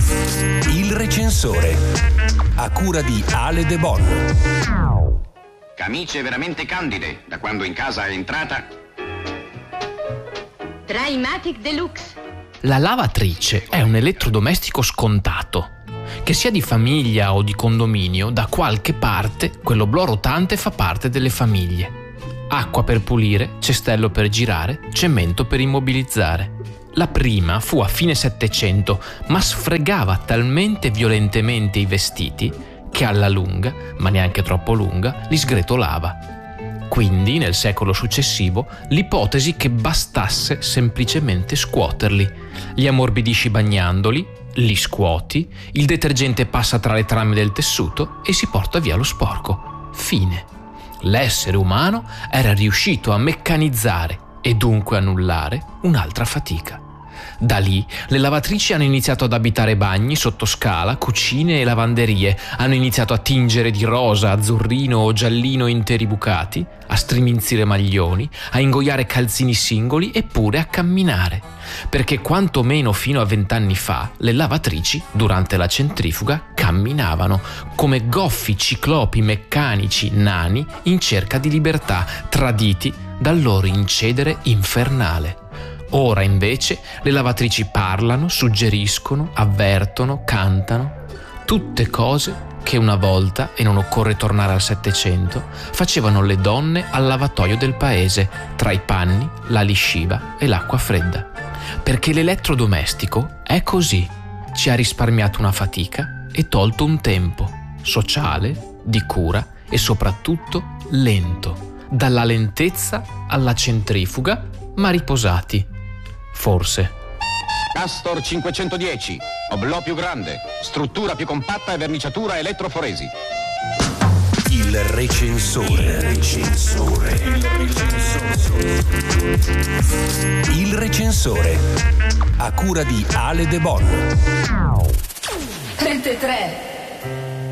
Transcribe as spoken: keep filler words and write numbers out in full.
Il recensore, a cura di Ale De Bon. Camicie veramente candide da quando in casa è entrata. Drymatic Deluxe. La lavatrice è un elettrodomestico scontato. Che sia di famiglia o di condominio, da qualche parte quell'oblò rotante fa parte delle famiglie. Acqua per pulire, cestello per girare, cemento per immobilizzare. La prima fu a fine Settecento, ma sfregava talmente violentemente i vestiti che alla lunga, ma neanche troppo lunga, li sgretolava. Quindi, nel secolo successivo, l'ipotesi che bastasse semplicemente scuoterli. Li ammorbidisci bagnandoli, li scuoti, il detergente passa tra le trame del tessuto e si porta via lo sporco. Fine. L'essere umano era riuscito a meccanizzare e dunque annullare un'altra fatica. Da lì le lavatrici hanno iniziato ad abitare bagni, sottoscala, cucine e lavanderie, hanno iniziato a tingere di rosa, azzurrino o giallino interi bucati, a striminzire maglioni, a ingoiare calzini singoli e pure a camminare. Perché quantomeno fino a vent'anni fa le lavatrici, durante la centrifuga, camminavano come goffi ciclopi meccanici nani in cerca di libertà, traditi dal loro incedere infernale. Ora invece le lavatrici parlano, suggeriscono, avvertono, cantano, tutte cose che una volta, e non occorre tornare al Settecento, facevano le donne al lavatoio del paese, tra i panni, la lisciva e l'acqua fredda. Perché l'elettrodomestico è così, ci ha risparmiato una fatica e tolto un tempo, sociale, di cura e soprattutto lento, dalla lentezza alla centrifuga, ma riposati. Forse. Castor cinquecentodieci, oblò più grande, struttura più compatta e verniciatura elettroforesi. Il recensore. Il recensore. Il recensore. Il recensore, a cura di Ale De Bon. trentatré.